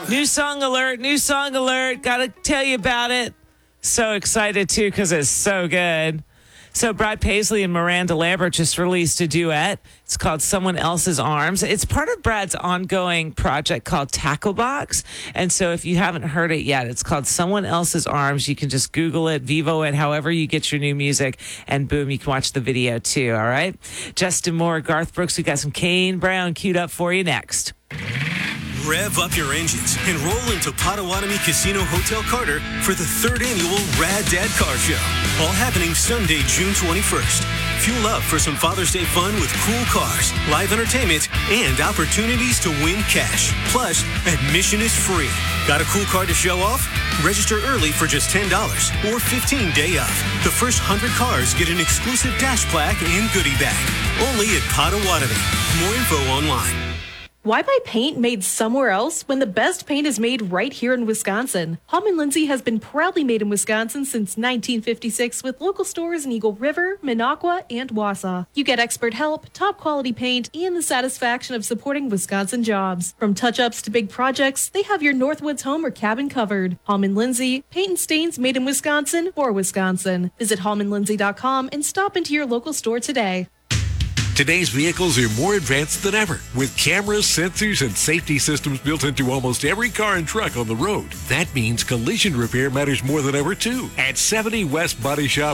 New song alert. Got to tell you about it. So excited, too, because it's so good. So Brad Paisley and Miranda Lambert just released a duet. It's called Someone Else's Arms. It's part of Brad's ongoing project called Tacklebox. And so if you haven't heard it yet, it's called Someone Else's Arms. You can just Google it, Vivo it, however you get your new music. And boom, you can watch the video too, all right? Justin Moore, Garth Brooks, we got some Kane Brown queued up for you next. Rev up your engines and roll into Potawatomi Casino Hotel Carter for the 3rd annual Rad Dad Car Show. All happening Sunday, June 21st. Fuel up for some Father's Day fun with cool cars, live entertainment, and opportunities to win cash. Plus, admission is free. Got a cool car to show off? Register early for just $10 or 15-day off. The first 100 cars get an exclusive dash plaque and goodie bag. Only at Potawatomi. More info online. Why buy paint made somewhere else when the best paint is made right here in Wisconsin? Hallman Lindsay has been proudly made in Wisconsin since 1956 with local stores in Eagle River, Minocqua, and Wausau. You get expert help, top quality paint, and the satisfaction of supporting Wisconsin jobs. From touch-ups to big projects, they have your Northwoods home or cabin covered. Hallman Lindsay, paint and stains made in Wisconsin for Wisconsin. Visit hallmanlindsay.com and stop into your local store today. Today's vehicles are more advanced than ever, with cameras, sensors, and safety systems built into almost every car and truck on the road. That means collision repair matters more than ever, too. At 70 West Body Shop